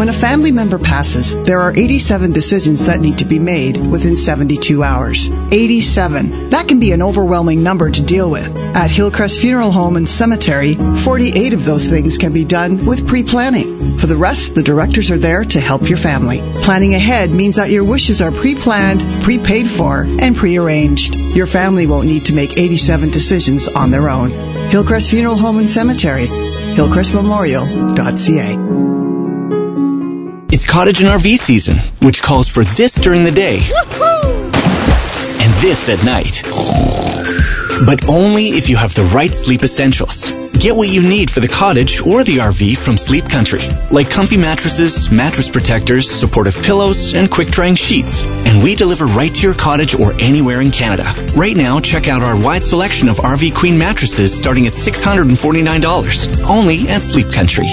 When a family member passes, there are 87 decisions that need to be made within 72 hours. 87. That can be an overwhelming number to deal with. At Hillcrest Funeral Home and Cemetery, 48 of those things can be done with pre-planning. For the rest, the directors are there to help your family. Planning ahead means that your wishes are pre-planned, prepaid for, and pre-arranged. Your family won't need to make 87 decisions on their own. Hillcrest Funeral Home and Cemetery, hillcrestmemorial.ca. It's cottage and RV season, which calls for this during the day and this at night. But only if you have the right sleep essentials. Get what you need for the cottage or the RV from Sleep Country, like comfy mattresses, mattress protectors, supportive pillows, and quick-drying sheets. And we deliver right to your cottage or anywhere in Canada. Right now, check out our wide selection of RV Queen mattresses starting at $649, only at Sleep Country.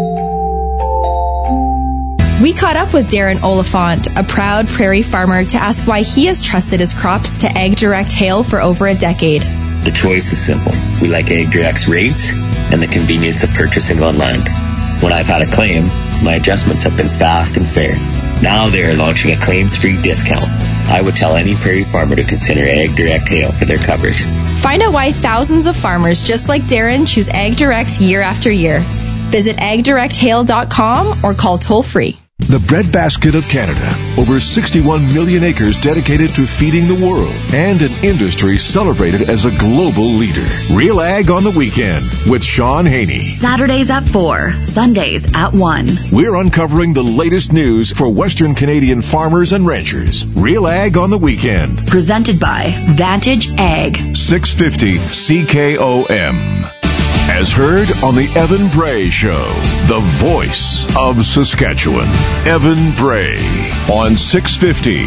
We caught up with Darren Oliphant, a proud prairie farmer, to ask why he has trusted his crops to AgDirect Hail for over a decade. The choice is simple. We like AgDirect's rates and the convenience of purchasing online. When I've had a claim, my adjustments have been fast and fair. Now they are launching a claims-free discount. I would tell any prairie farmer to consider AgDirect Hail for their coverage. Find out why thousands of farmers just like Darren choose AgDirect year after year. Visit agdirecthail.com or call toll-free. The breadbasket of Canada. Over 61 million acres dedicated to feeding the world. And an industry celebrated as a global leader. Real Ag on the Weekend with Sean Haney. Saturdays at 4, Sundays at 1. We're uncovering the latest news for Western Canadian farmers and ranchers. Real Ag on the Weekend. Presented by Vantage Ag. 650 CKOM. As heard on the Evan Bray Show, the voice of Saskatchewan. Evan Bray on 650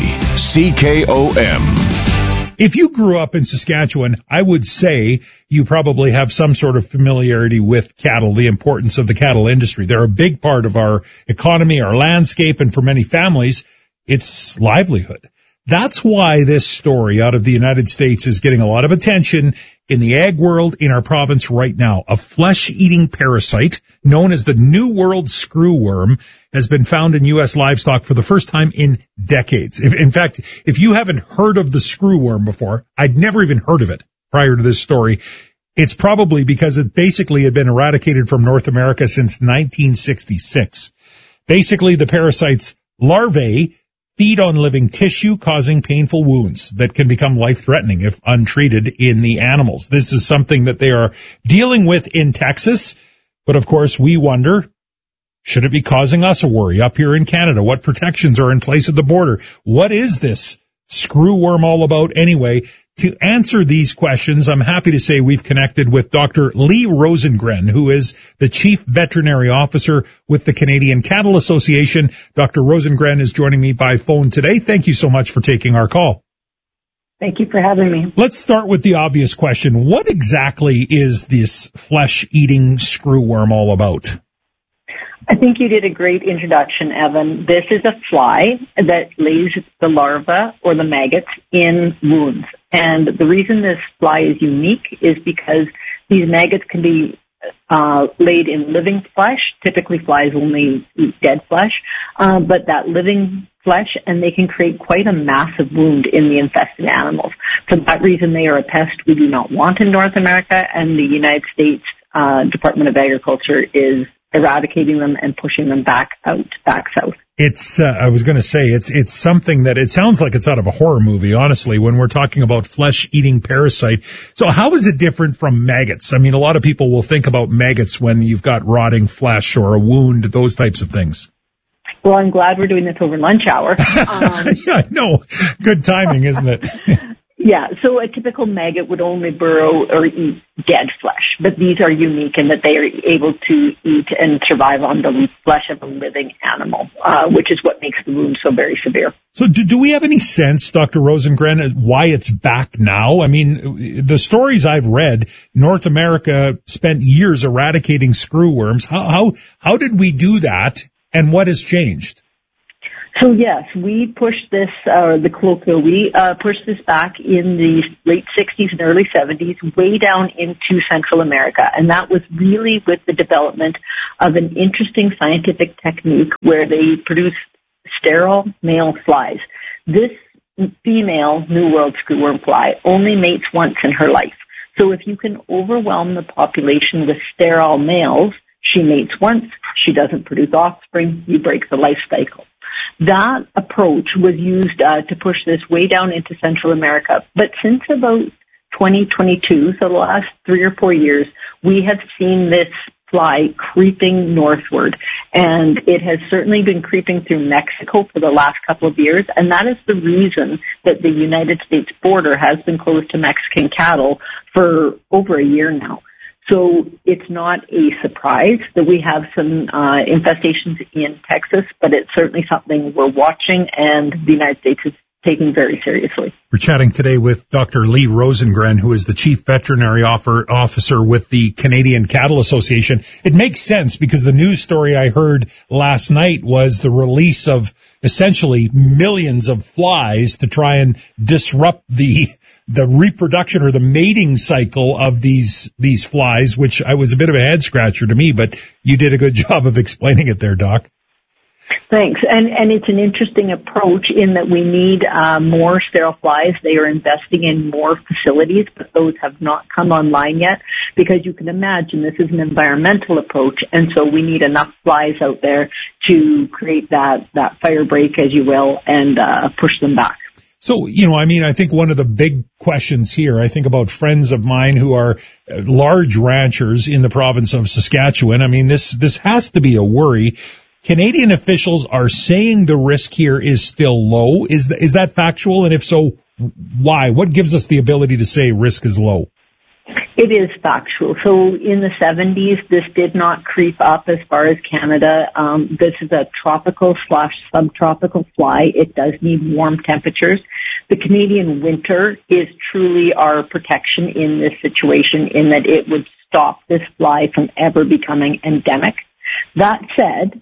CKOM. If you grew up in Saskatchewan, I would say you probably have some sort of familiarity with cattle, the importance of the cattle industry. They're a big part of our economy, our landscape, and for many families, it's livelihood. That's why this story out of the United States is getting a lot of attention in the ag world in our province right now. A flesh-eating parasite known as the New World screwworm has been found in U.S. livestock for the first time in decades. In fact, if you haven't heard of the screwworm before, I'd never even heard of it prior to this story. It's probably because it basically had been eradicated from North America since 1966. Basically, the parasite's larvae feed on living tissue, causing painful wounds that can become life-threatening if untreated in the animals. This is something that they are dealing with in Texas, but of course we wonder, should it be causing us a worry up here in Canada? What protections are in place at the border? What is this screwworm all about anyway? To answer these questions, I'm happy to say we've connected with Dr. Lee Rosengren, who is the Chief Veterinary Officer with the Canadian Cattle Association. Dr. Rosengren is joining me by phone today. Thank you so much for taking our call. Thank you for having me. Let's start with the obvious question. What exactly is this flesh-eating screwworm all about? I think you did a great introduction, Evan. This is a fly that lays the larva or the maggots in wounds. And the reason this fly is unique is because these maggots can be laid in living flesh. Typically, flies only eat dead flesh, but that living flesh, and they can create quite a massive wound in the infested animals. For that reason, they are a pest we do not want in North America, and the United States Department of Agriculture is eradicating them and pushing them back south. It's, I was going to say, it's something that it sounds like it's out of a horror movie, honestly, when we're talking about flesh-eating parasite. So how is it different from maggots? I mean, a lot of people will think about maggots when you've got rotting flesh or a wound, those types of things. Well, I'm glad we're doing this over lunch hour. Yeah, I know. Good timing, isn't it? Yeah, so a typical maggot would only burrow or eat dead flesh, but these are unique in that they are able to eat and survive on the flesh of a living animal, which is what makes the wound so very severe. So do we have any sense, Dr. Rosengren, why it's back now? I mean, the stories I've read, North America spent years eradicating screwworms. How did we do that, and what has changed? So yes, we pushed this, the colloquial, we pushed this back in the late 60s and early 70s, way down into Central America. And that was really with the development of an interesting scientific technique where they produce sterile male flies. This female New World screwworm fly only mates once in her life. So if you can overwhelm the population with sterile males, she mates once, she doesn't produce offspring, you break the life cycle. That approach was used to push this way down into Central America. But since about 2022, so the last 3 or 4 years, we have seen this fly creeping northward. And it has certainly been creeping through Mexico for the last couple of years. And that is the reason that the United States border has been closed to Mexican cattle for over a year now. So it's not a surprise that we have some infestations in Texas, but it's certainly something we're watching and the United States is taking very seriously. We're chatting today with Dr. Lee Rosengren, who is the Chief Veterinary Officer with the Canadian Cattle Association. It makes sense because the news story I heard last night was the release of essentially millions of flies to try and disrupt the reproduction or the mating cycle of these flies, which was a bit of a head scratcher to me, but you did a good job of explaining it there, Doc. Thanks. And it's an interesting approach in that we need more sterile flies. They are investing in more facilities, but those have not come online yet because you can imagine this is an environmental approach, and so we need enough flies out there to create that fire break, as you will, and push them back. So, I think one of the big questions here, I think about friends of mine who are large ranchers in the province of Saskatchewan. I mean, this has to be a worry. Canadian officials are saying the risk here is still low. Is that factual? And if so, why? What gives us the ability to say risk is low? It is factual. So in the 70s, this did not creep up as far as Canada. This is a tropical/subtropical fly. It does need warm temperatures. The Canadian winter is truly our protection in this situation in that it would stop this fly from ever becoming endemic. That said,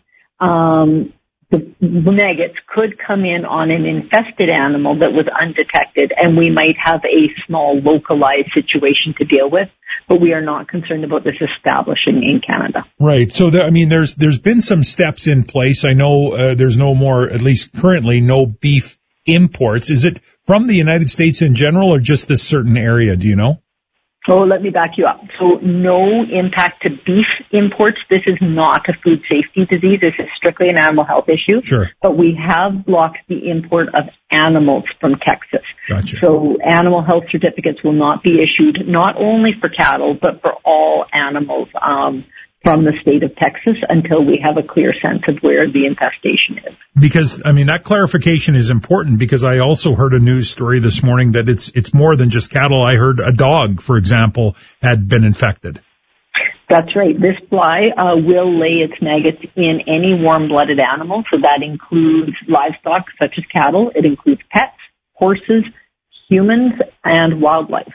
the maggots could come in on an infested animal that was undetected, and we might have a small localized situation to deal with, but we are not concerned about this establishing in Canada. Right. So, there's been some steps in place. I know there's no more, at least currently, no beef imports. Is it from the United States in general or just this certain area? Do you know? Oh, let me back you up. So no impact to beef imports. This is not a food safety disease. This is strictly an animal health issue. Sure. But we have blocked the import of animals from Texas. Gotcha. So animal health certificates will not be issued not only for cattle, but for all animals from the state of Texas until we have a clear sense of where the infestation is. Because, that clarification is important because I also heard a news story this morning that it's more than just cattle. I heard a dog, for example, had been infected. That's right. This fly will lay its maggots in any warm-blooded animal, so that includes livestock such as cattle. It includes pets, horses, humans, and wildlife.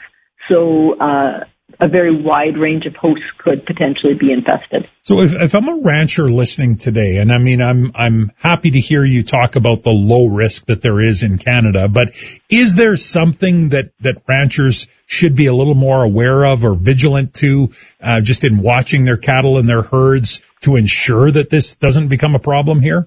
So a very wide range of hosts could potentially be infested. So if I'm a rancher listening today, and I'm happy to hear you talk about the low risk that there is in Canada, but is there something that ranchers should be a little more aware of or vigilant to, just in watching their cattle and their herds to ensure that this doesn't become a problem here?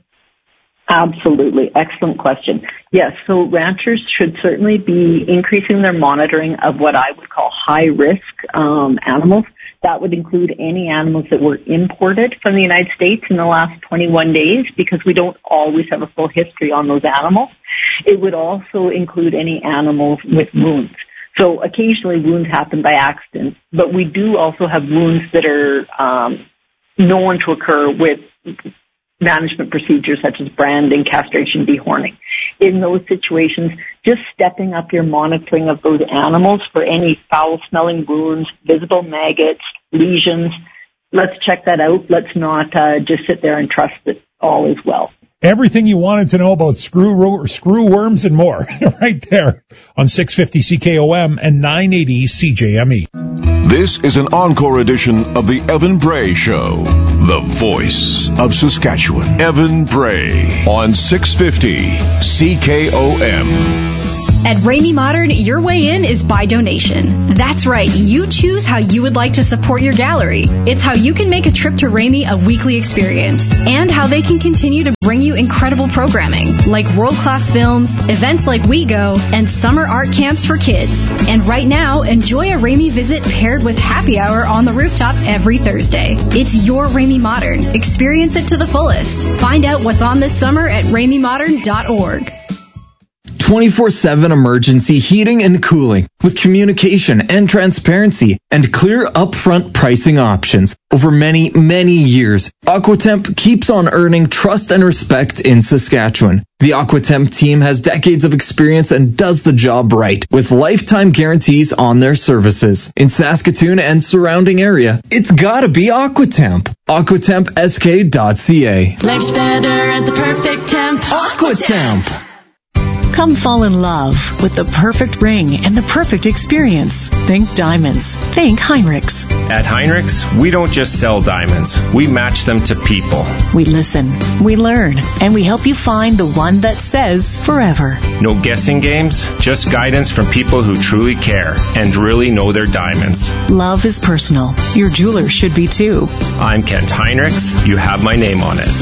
Absolutely. Excellent question. Yes, so ranchers should certainly be increasing their monitoring of what I would call high-risk animals. That would include any animals that were imported from the United States in the last 21 days because we don't always have a full history on those animals. It would also include any animals with wounds. So occasionally wounds happen by accident, but we do also have wounds that are known to occur with management procedures such as branding, castration, dehorning. In those situations, just stepping up your monitoring of those animals for any foul-smelling wounds, visible maggots, lesions. Let's check that out. Let's not just sit there and trust that all is well. Everything you wanted to know about screw worms and more, right there on 650 CKOM and 980 CJME. This is an encore edition of the Evan Bray Show, the voice of Saskatchewan. Evan Bray on 650 CKOM. At Ramey Modern, your way in is by donation. That's right, you choose how you would like to support your gallery. It's how you can make a trip to Ramey a weekly experience, and how they can continue to bring you incredible programming, like world-class films, events like We Go, and summer art camps for kids. And right now, enjoy a Ramey visit paired with happy hour on the rooftop every Thursday. It's your Ramey Modern. Experience it to the fullest. Find out what's on this summer at RameyModern.org. 24/7 emergency heating and cooling with communication and transparency and clear upfront pricing options over many, many years. Aquatemp keeps on earning trust and respect in Saskatchewan. The Aquatemp team has decades of experience and does the job right with lifetime guarantees on their services. In Saskatoon and surrounding area, it's gotta be Aquatemp. AquatempSK.ca. Life's better at the perfect temp. Aquatemp. Come fall in love with the perfect ring and the perfect experience. Think diamonds. Think Heinrichs. At Heinrichs, we don't just sell diamonds. We match them to people. We listen, we learn, and we help you find the one that says forever. No guessing games, just guidance from people who truly care and really know their diamonds. Love is personal. Your jeweler should be too. I'm Kent Heinrichs. You have my name on it.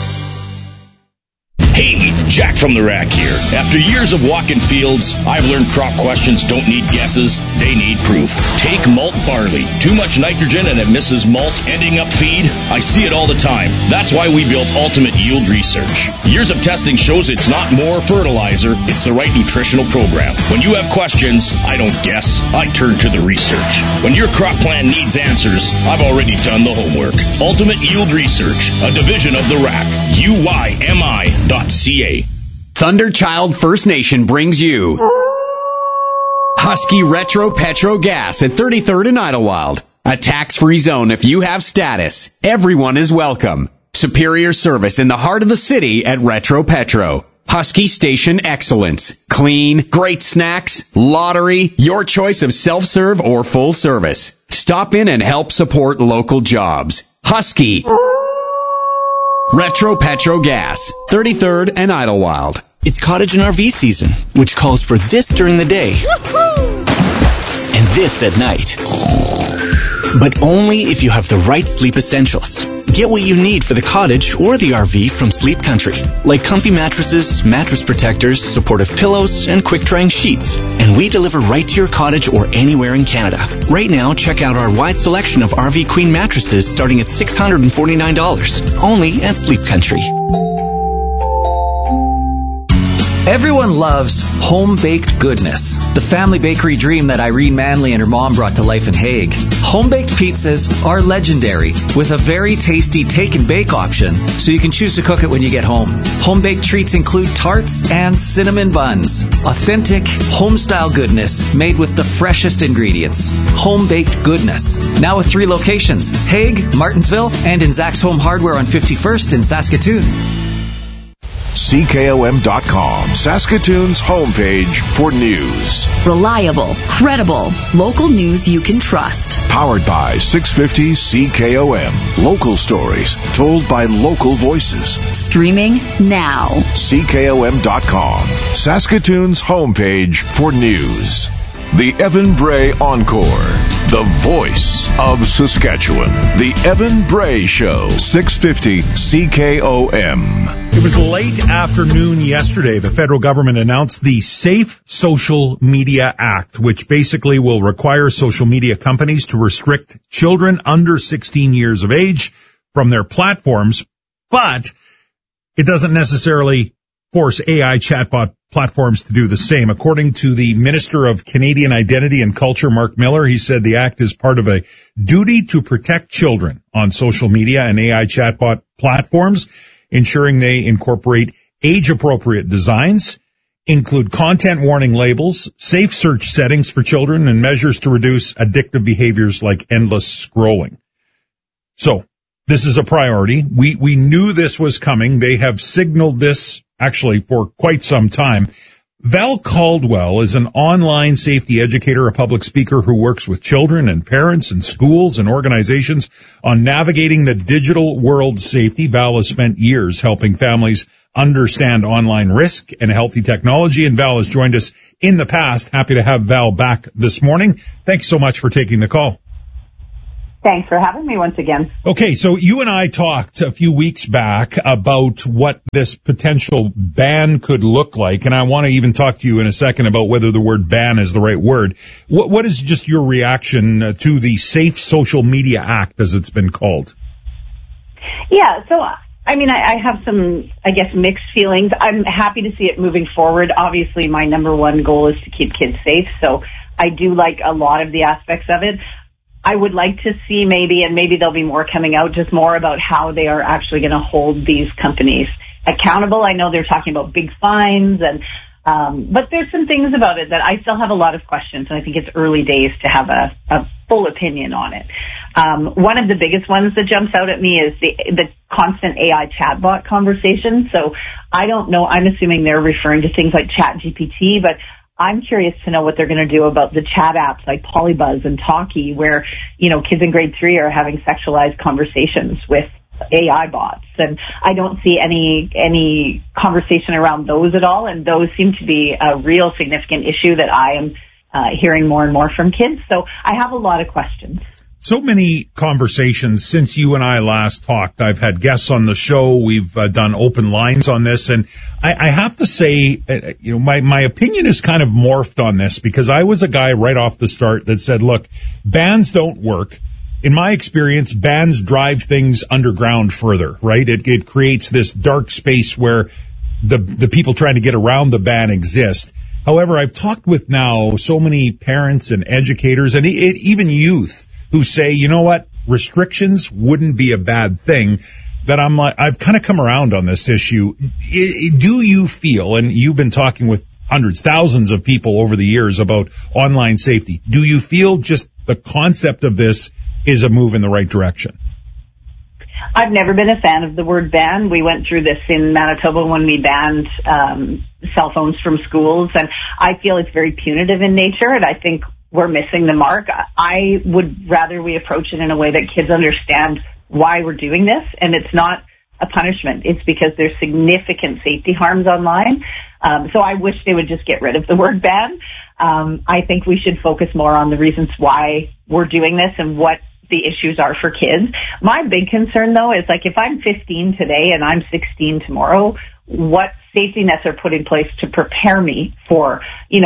Hey, Jack from the Rack here. After years of walking fields, I've learned crop questions don't need guesses, they need proof. Take malt barley. Too much nitrogen and it misses malt, ending up feed. I see it all the time. That's why we built Ultimate Yield Research. Years of testing shows it's not more fertilizer, it's the right nutritional program. When you have questions, I don't guess, I turn to the research. When your crop plan needs answers, I've already done the homework. Ultimate Yield Research, a division of the Rack. UYMI.ca. Thunderchild First Nation brings you Husky Retro Petro Gas at 33rd and Idlewild. A tax-free zone if you have status. Everyone is welcome. Superior service in the heart of the city at Retro Petro. Husky Station Excellence. Clean, great snacks, lottery, your choice of self-serve or full service. Stop in and help support local jobs. Husky Retro Petro Gas, 33rd and Idlewild. It's cottage and RV season, which calls for this during the day and this at night. But only if you have the right sleep essentials. Get what you need for the cottage or the RV from Sleep Country, like comfy mattresses, mattress protectors, supportive pillows, and quick-drying sheets. And we deliver right to your cottage or anywhere in Canada. Right now, check out our wide selection of RV Queen mattresses starting at $649, only at Sleep Country. Everyone loves home-baked goodness, the family bakery dream that Irene Manley and her mom brought to life in Hague. Home-baked pizzas are legendary, with a very tasty take-and-bake option, so you can choose to cook it when you get home. Home-baked treats include tarts and cinnamon buns. Authentic, home-style goodness made with the freshest ingredients. Home-baked goodness. Now with 3 locations, Hague, Martensville, and in Zach's Home Hardware on 51st in Saskatoon. CKOM.com, Saskatoon's homepage for news. Reliable, credible, local news you can trust. Powered by 650 CKOM. Local stories told by local voices. Streaming now. CKOM.com, Saskatoon's homepage for news. The Evan Bray Encore, the voice of Saskatchewan. The Evan Bray Show, 650 CKOM. It was late afternoon yesterday. The federal government announced the Safe Social Media Act, which basically will require social media companies to restrict children under 16 years of age from their platforms, but it doesn't necessarily force AI chatbot platforms to do the same. According to the Minister of Canadian Identity and Culture, Mark Miller, he said the act is part of a duty to protect children on social media and AI chatbot platforms, ensuring they incorporate age-appropriate designs, include content warning labels, safe search settings for children, and measures to reduce addictive behaviors like endless scrolling. So, this is a priority. We knew this was coming. They have signaled this actually for quite some time. Val Caldwell is an online safety educator, a public speaker who works with children and parents and schools and organizations on navigating the digital world safety. Val has spent years helping families understand online risk and healthy technology, and Val has joined us in the past. Happy to have Val back this morning. Thanks so much for taking the call. Thanks for having me once again. Okay, so you and I talked a few weeks back about what this potential ban could look like, and I want to even talk to you in a second about whether the word ban is the right word. What is just your reaction to the Safe Social Media Act, as it's been called? Yeah, so, I mean, I have some, I guess, mixed feelings. I'm happy to see it moving forward. Obviously, my number one goal is to keep kids safe, so I do like a lot of the aspects of it. I would like to see maybe there'll be more coming out, just more about how they are actually going to hold these companies accountable. I know they're talking about big fines but there's some things about it that I still have a lot of questions, and I think it's early days to have a full opinion on it. One of the biggest ones that jumps out at me is the constant AI chatbot conversation. So I don't know, I'm assuming they're referring to things like ChatGPT, but I'm curious to know what they're going to do about the chat apps like Polybuzz and Talkie, where, kids in grade 3 are having sexualized conversations with AI bots. And I don't see any conversation around those at all. And those seem to be a real significant issue that I am hearing more and more from kids. So I have a lot of questions. So many conversations since you and I last talked. I've had guests on the show. We've done open lines on this. And I have to say, my opinion is kind of morphed on this, because I was a guy right off the start that said, look, bans don't work. In my experience, bans drive things underground further, right? It creates this dark space where the people trying to get around the ban exist. However, I've talked with now so many parents and educators and even youth who say, you know what, restrictions wouldn't be a bad thing, that I'm like, I've kind of come around on this issue. Do you feel, and you've been talking with hundreds, thousands of people over the years about online safety, do you feel just the concept of this is a move in the right direction? I've never been a fan of the word ban. We went through this in Manitoba when we banned cell phones from schools, and I feel it's very punitive in nature, and I think we're missing the mark. I would rather we approach it in a way that kids understand why we're doing this, and it's not a punishment. It's because there's significant safety harms online. So I wish they would just get rid of the word ban. I think we should focus more on the reasons why we're doing this and what the issues are for kids. My big concern, though, is like if I'm 15 today and I'm 16 tomorrow, what safety nets are put in place to prepare me for,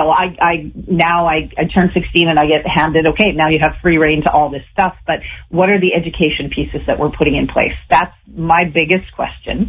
I turn 16 and I get handed, okay, now you have free reign to all this stuff, but what are the education pieces that we're putting in place? That's my biggest question,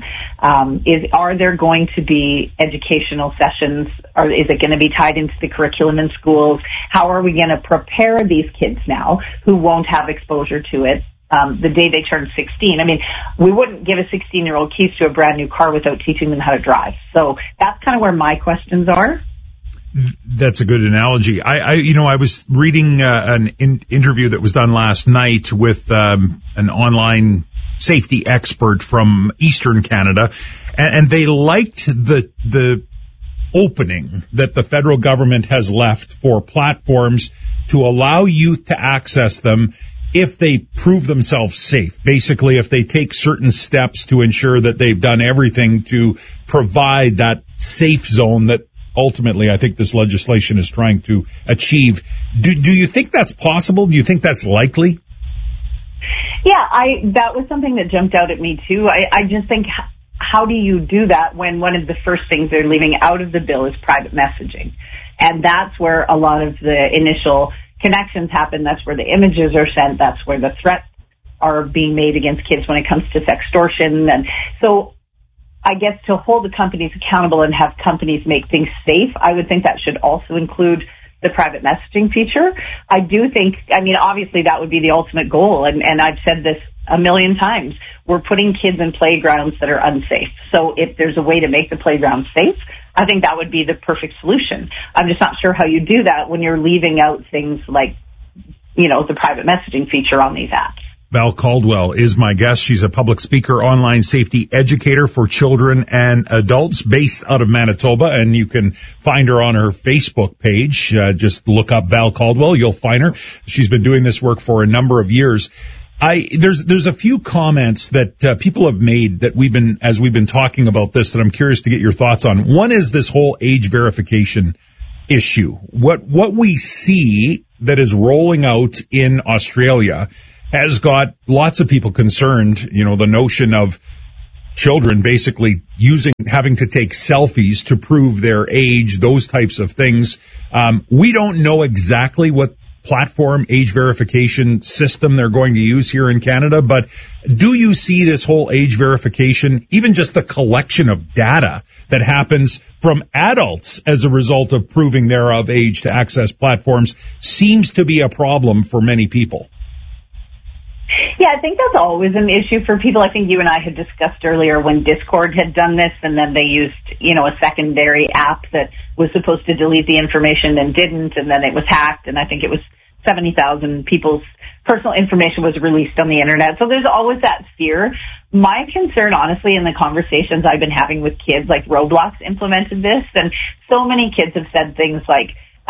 are there going to be educational sessions, or is it going to be tied into the curriculum in schools? How are we going to prepare these kids now who won't have exposure to it the day they turn 16. I mean, we wouldn't give a 16-year-old keys to a brand new car without teaching them how to drive. So that's kind of where my questions are. That's a good analogy. I was reading an interview that was done last night with an online safety expert from Eastern Canada, and they liked the opening that the federal government has left for platforms to allow youth to access them if they prove themselves safe. Basically, if they take certain steps to ensure that they've done everything to provide that safe zone that ultimately I think this legislation is trying to achieve. Do you think that's possible? Do you think that's likely? Yeah, that was something that jumped out at me too. I just think, how do you do that when one of the first things they're leaving out of the bill is private messaging? And that's where a lot of the initial connections happen. That's where the images are sent. That's where the threats are being made against kids when it comes to sextortion. And so I guess to hold the companies accountable and have companies make things safe, I would think that should also include the private messaging feature. I do think, obviously that would be the ultimate goal. And I've said this a million times. We're putting kids in playgrounds that are unsafe. So if there's a way to make the playground safe, I think that would be the perfect solution. I'm just not sure how you do that when you're leaving out things like, the private messaging feature on these apps. Val Caldwell is my guest. She's a public speaker, online safety educator for children and adults based out of Manitoba, and you can find her on her Facebook page. Just look up Val Caldwell. You'll find her. She's been doing this work for a number of years. There's a few comments that people have made that as we've been talking about this, that I'm curious to get your thoughts on. One is this whole age verification issue. What we see that is rolling out in Australia has got lots of people concerned. The notion of children basically having to take selfies to prove their age, those types of things. We don't know exactly what platform age verification system they're going to use here in Canada, but do you see this whole age verification, even just the collection of data that happens from adults as a result of proving they're of age to access platforms, seems to be a problem for many people? Yeah, I think that's always an issue for people. I think you and I had discussed earlier when Discord had done this, and then they used, a secondary app that was supposed to delete the information and didn't, and then it was hacked, and I think it was 70,000 people's personal information was released on the internet. So there's always that fear. My concern, honestly, in the conversations I've been having with kids, like Roblox implemented this, and so many kids have said things like,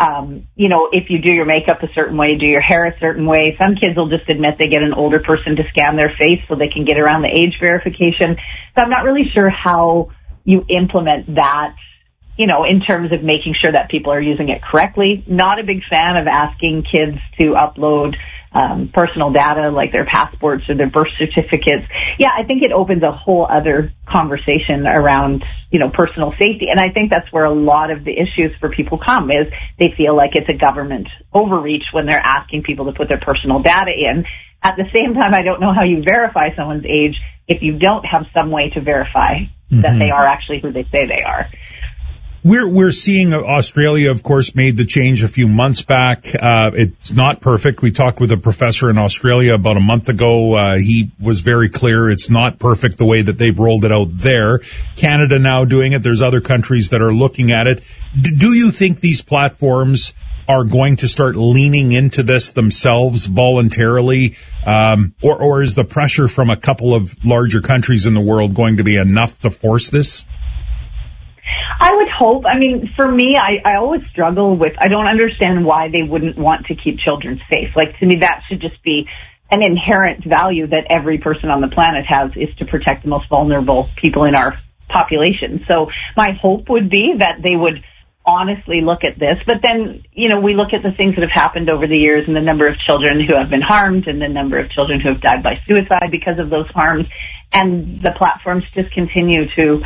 if you do your makeup a certain way, do your hair a certain way. Some kids will just admit they get an older person to scan their face so they can get around the age verification. So I'm not really sure how you implement that, in terms of making sure that people are using it correctly. Not a big fan of asking kids to upload personal data like their passports or their birth certificates. Yeah, I think it opens a whole other conversation around, personal safety. And I think that's where a lot of the issues for people come, is they feel like it's a government overreach when they're asking people to put their personal data in. At the same time, I don't know how you verify someone's age if you don't have some way to verify that they are actually who they say they are. We're seeing Australia, of course, made the change a few months back. It's not perfect. We talked with a professor in Australia about a month ago. He was very clear it's not perfect the way that they've rolled it out there. Canada now doing it. There's other countries that are looking at it. Do you think these platforms are going to start leaning into this themselves voluntarily? Or is the pressure from a couple of larger countries in the world going to be enough to force this? I would hope. I mean, for me, I always struggle with, I don't understand why they wouldn't want to keep children safe. Like, to me, that should just be an inherent value that every person on the planet has, is to protect the most vulnerable people in our population. So my hope would be that they would honestly look at this. But then, we look at the things that have happened over the years and the number of children who have been harmed and the number of children who have died by suicide because of those harms. And the platforms just continue to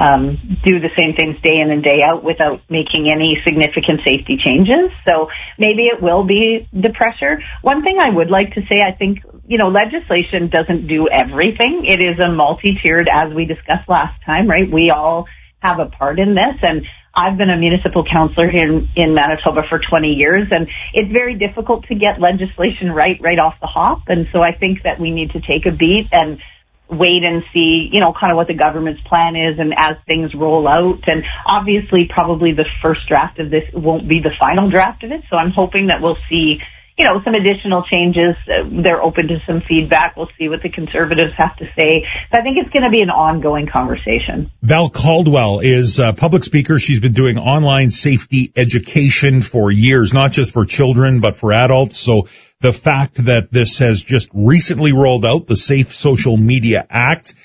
do the same things day in and day out without making any significant safety changes. So maybe it will be the pressure. One thing I would like to say, I think, legislation doesn't do everything. It is a multi-tiered, as we discussed last time, right? We all have a part in this, and I've been a municipal councillor here in Manitoba for 20 years, and it's very difficult to get legislation right off the hop. And so I think that we need to take a beat and wait and see, kind of what the government's plan is, and as things roll out. And obviously probably the first draft of this won't be the final draft of it. So I'm hoping that we'll see, some additional changes. They're open to some feedback. We'll see what the Conservatives have to say. So I think it's going to be an ongoing conversation. Val Caldwell is a public speaker. She's been doing online safety education for years, not just for children, but for adults. So the fact that this has just recently rolled out, the Safe Social Media Act,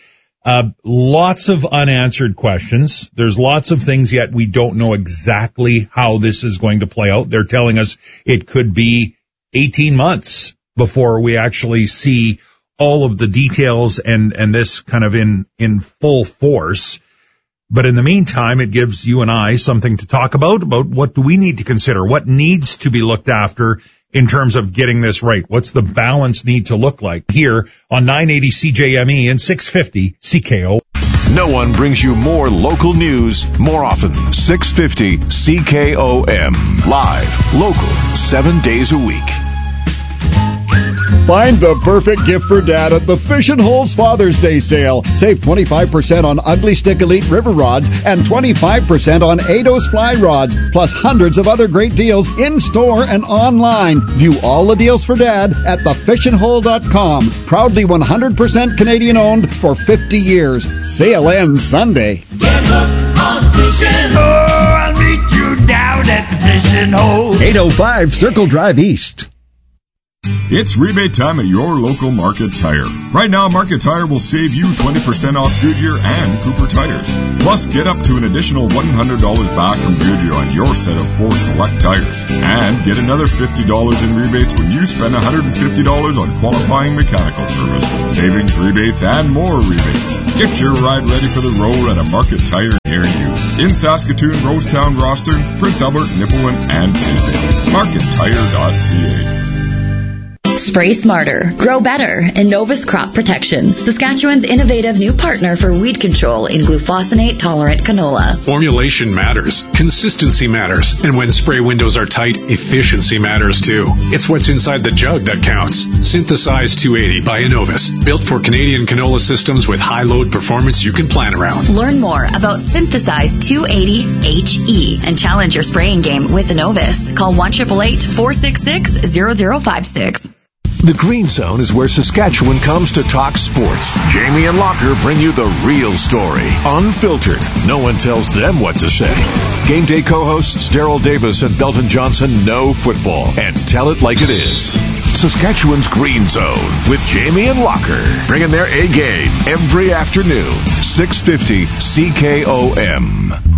lots of unanswered questions. There's lots of things yet we don't know exactly how this is going to play out. They're telling us it could be 18 months before we actually see all of the details and this kind of in full force. But in the meantime, it gives you and I something to talk about what do we need to consider, what needs to be looked after in terms of getting this right. What's the balance need to look like here on 980 CJME and 650 CKO. No one brings you more local news more often. 650 CKOM. Live, local, 7 days a week. Find the perfect gift for Dad at the Fish and Holes Father's Day sale. Save 25% on Ugly Stick Elite River Rods and 25% on Eidos Fly Rods, plus hundreds of other great deals in-store and online. View all the deals for Dad at thefishandhole.com. Proudly 100% Canadian owned for 50 years. Sale ends Sunday. Get hooked on fishing. Oh, I'll meet you down at the Fishing Hole. 805 Circle Drive East. It's rebate time at your local Market Tire. Right now, Market Tire will save you 20% off Goodyear and Cooper tires. Plus, get up to an additional $100 back from Goodyear on your set of 4 select tires. And get another $50 in rebates when you spend $150 on qualifying mechanical service. Savings, rebates, and more rebates. Get your ride ready for the road at a Market Tire near you. In Saskatoon, Rosetown, Rosthern, Prince Albert, Nipawin, and Tuesday. MarketTire.ca. Spray smarter, grow better, Innovus Crop Protection, Saskatchewan's innovative new partner for weed control in glufosinate-tolerant canola. Formulation matters, consistency matters, and when spray windows are tight, efficiency matters too. It's what's inside the jug that counts. Synthesize 280 by Innovus, built for Canadian canola systems with high load performance you can plan around. Learn more about Synthesize 280HE and challenge your spraying game with Innovus. Call 1-888-466-0056. The Green Zone is where Saskatchewan comes to talk sports. Jamie and Locker bring you the real story, unfiltered. No one tells them what to say. Game day co-hosts Daryl Davis and Belton Johnson know football and tell it like it is. Saskatchewan's Green Zone with Jamie and Locker, bringing their A game every afternoon, 650 CKOM.